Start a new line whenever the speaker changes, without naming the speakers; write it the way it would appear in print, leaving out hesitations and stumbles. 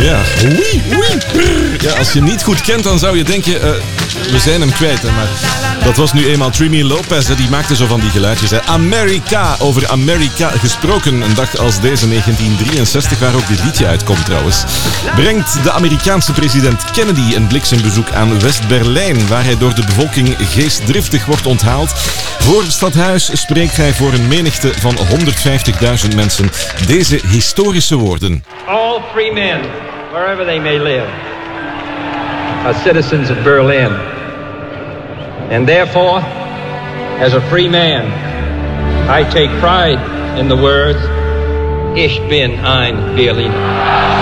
Ja, oui, brrr. Ja, als je hem niet goed kent, dan zou je denken, we zijn hem kwijt. Hè, maar dat was nu eenmaal Trini Lopez, hè, die maakte zo van die geluidjes. Hè. Amerika, over Amerika gesproken. Een dag als deze, 1963, waar ook dit liedje uitkomt trouwens. Brengt de Amerikaanse president Kennedy een bliksembezoek aan West-Berlijn, waar hij door de bevolking geestdriftig wordt onthaald. Voor het stadhuis spreekt hij voor een menigte van 150.000 mensen deze historische woorden.
All free men, wherever they may live, are citizens of Berlin. And therefore, as a free man, I take pride in the words, Ich bin ein Berliner.